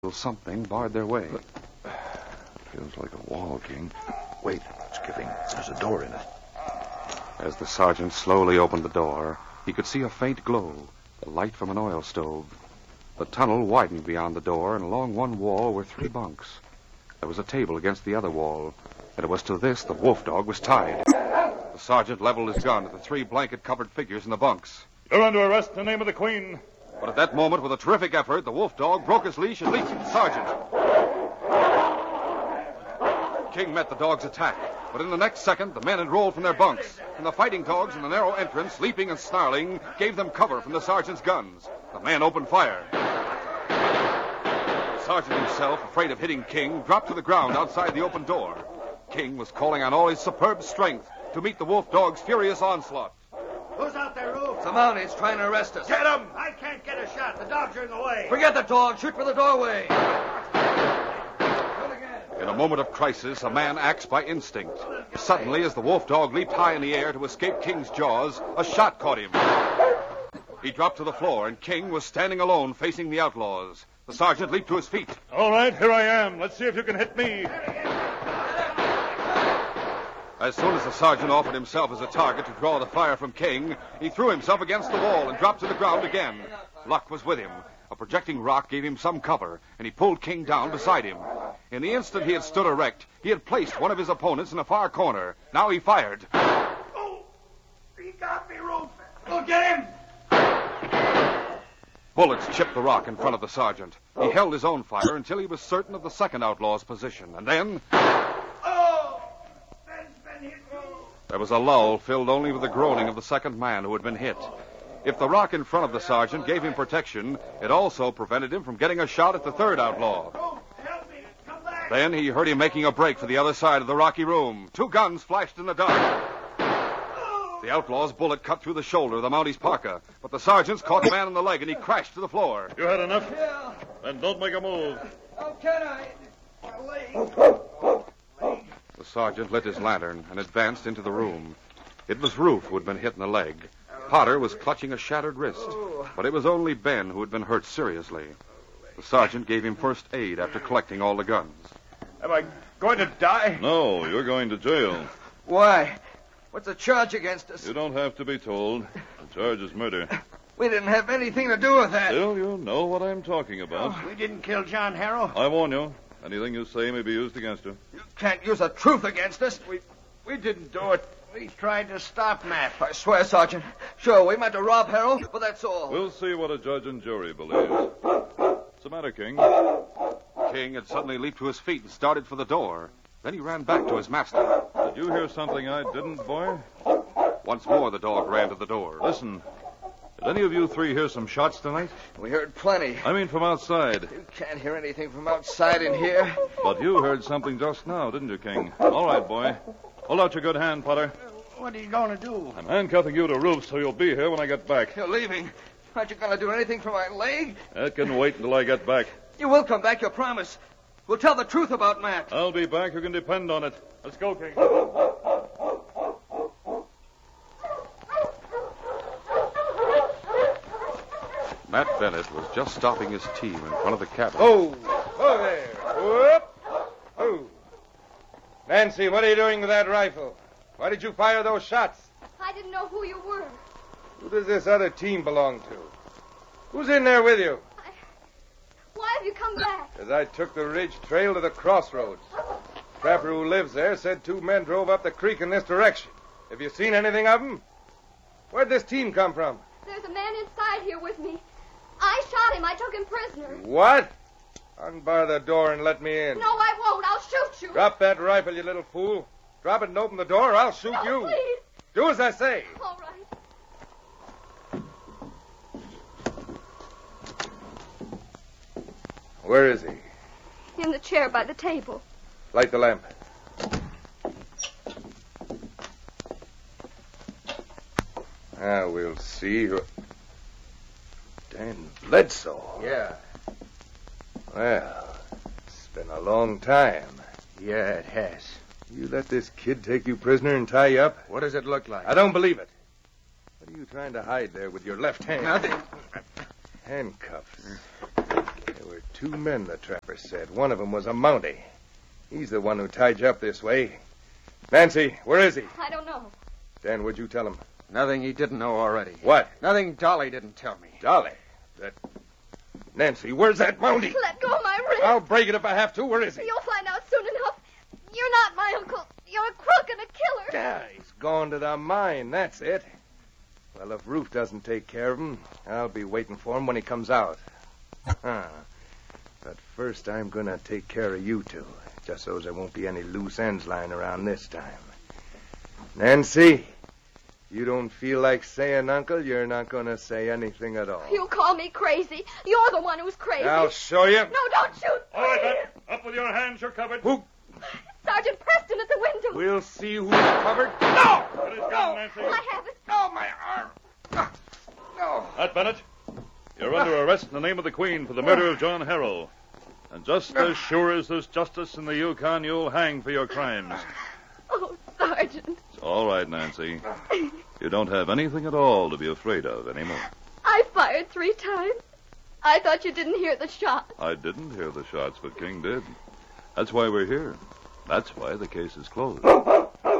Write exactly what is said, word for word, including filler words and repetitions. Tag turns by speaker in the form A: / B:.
A: Something barred their way.
B: Feels like a wall, King. Wait, it's giving. There's a door in it.
A: As the sergeant slowly opened the door, he could see a faint glow, the light from an oil stove. The tunnel widened beyond the door, and along one wall were three bunks. There was a table against the other wall, and it was to this the wolf dog was tied. The sergeant leveled his gun at the three blanket-covered figures in the bunks.
C: You're under arrest in the name of the Queen.
A: But at that moment, with a terrific effort, the wolf dog broke his leash and leaped at the sergeant. King met the dog's attack, but in the next second, the men had rolled from their bunks, and the fighting dogs in the narrow entrance, leaping and snarling, gave them cover from the sergeant's guns. The man opened fire. The sergeant himself, afraid of hitting King, dropped to the ground outside the open door. King was calling on all his superb strength to meet the wolf dog's furious onslaught.
D: Who's out there, Roof?
E: The Mounties trying to arrest us.
D: Get him! I can't get a shot. The dogs are in the way.
E: Forget the dog. Shoot for the doorway.
A: In a moment of crisis, a man acts by instinct. Suddenly, as the wolf dog leaped high in the air to escape King's jaws, a shot caught him. He dropped to the floor, and King was standing alone facing the outlaws. The sergeant leaped to his feet.
C: All right, here I am. Let's see if you can hit me.
A: As soon as the sergeant offered himself as a target to draw the fire from King, he threw himself against the wall and dropped to the ground again. Luck was with him. A projecting rock gave him some cover, and he pulled King down beside him. In the instant he had stood erect, he had placed one of his opponents in a far corner. Now he fired.
D: Oh, he got me, Roof. Go get him.
A: Bullets chipped the rock in front of the sergeant. He held his own fire until he was certain of the second outlaw's position, and then... There was a lull filled only with the groaning of the second man who had been hit. If the rock in front of the sergeant gave him protection, it also prevented him from getting a shot at the third outlaw.
D: Help me. Come back.
A: Then he heard him making a break for the other side of the rocky room. Two guns flashed in the dark. The outlaw's bullet cut through the shoulder of the Mountie's parka, but the sergeant's caught the man in the leg and he crashed to the floor.
C: You had enough?
E: Yeah.
C: Then don't make a move.
E: How can I?
D: My leg.
A: The sergeant lit his lantern and advanced into the room. It was Roof who had been hit in the leg. Potter was clutching a shattered wrist, but it was only Ben who had been hurt seriously. The sergeant gave him first aid after collecting all the guns.
D: Am I going to die?
C: No, you're going to jail.
E: Why? What's the charge against us?
C: You don't have to be told. The charge is murder.
E: We didn't have anything to do with that.
C: Still, you know what I'm talking about.
D: We didn't kill John Harrow.
C: I warn you. Anything you say may be used against you.
E: You can't use the truth against us.
D: We we didn't do it. We tried to stop Matt.
E: I swear, Sergeant. Sure, we meant to rob Harold, but that's all.
C: We'll see what a judge and jury believes. What's the matter, King?
A: King had suddenly leaped to his feet and started for the door. Then he ran back to his master.
C: Did you hear something I didn't, boy?
A: Once more the dog ran to the door.
C: Listen. Did any of you three hear some shots tonight?
E: We heard plenty.
C: I mean from outside.
E: You can't hear anything from outside in here.
C: But you heard something just now, didn't you, King? All right, boy. Hold out your good hand, Potter.
D: What are you going to do?
C: I'm handcuffing you to Roof so you'll be here when I get back.
E: You're leaving. Aren't you going to do anything for my leg?
C: That can wait until I get back.
E: You will come back, you promise. We'll tell the truth about Matt.
C: I'll be back. You can depend on it. Let's go, King.
A: Matt Bennett was just stopping his team in front of the cabin.
F: Oh, oh there. Whoop. Oh. Nancy, what are you doing with that rifle? Why did you fire those shots?
G: I didn't know who you were.
F: Who does this other team belong to? Who's in there with you?
G: I... Why have you come back?
F: Because I took the ridge trail to the crossroads. Trapper who lives there said two men drove up the creek in this direction. Have you seen anything of them? Where'd this team come from?
G: There's a man inside here with me. I shot him. I took him prisoner.
F: What? Unbar the door and let me in.
G: No, I won't. I'll shoot you.
F: Drop that rifle, you little fool. Drop it and open the door or I'll shoot
G: no,
F: you.
G: Please.
F: Do as I say.
G: All right.
F: Where is he?
G: In the chair by the table.
F: Light the lamp. Now we'll see who... Dan Bledsoe.
E: Yeah.
F: Well, it's been a long time.
E: Yeah, it has.
F: You let this kid take you prisoner and tie you up?
E: What does it look like?
F: I don't believe it. What are you trying to hide there with your left hand?
E: Nothing.
F: Handcuffs. There were Two men, the trapper said. One of them was a Mountie. He's the one who tied you up this way. Nancy, where is he?
G: I don't know.
F: Dan, what'd you tell him?
E: Nothing he didn't know already.
F: What?
E: Nothing Dolly didn't tell me.
F: Dolly. That... Nancy, where's that Mountie?
G: Let go of my wrist.
F: I'll break it if I have to. Where is he?
G: You'll find out soon enough. You're not my uncle. You're a crook and a killer.
F: Yeah, he's gone to the mine. That's it. Well, if Ruth doesn't take care of him, I'll be waiting for him when he comes out. Huh. But first, I'm going to take care of you two, just so there won't be any loose ends lying around this time. Nancy, you don't feel like saying uncle, you're not going to say anything at all.
G: You call me crazy. You're the one who's crazy.
F: I'll show you.
G: No, don't shoot.
C: All right,
G: please.
C: then. Up with your hands. You're covered.
F: Who?
G: Sergeant Preston at the window.
F: We'll see who's covered. No!
C: Put his gun, Nancy.
G: I have it.
F: No, my arm. No.
C: Matt Bennett, you're under arrest in the name of the Queen for the murder of John Harrell. And just as sure as there's justice in the Yukon, you'll hang for your crimes.
G: Oh, Sergeant.
C: It's all right, Nancy. You don't have anything at all to be afraid of anymore.
G: I fired three times. I thought you didn't hear the shot.
C: I didn't hear the shots, but King did. That's why we're here. That's why the case is closed.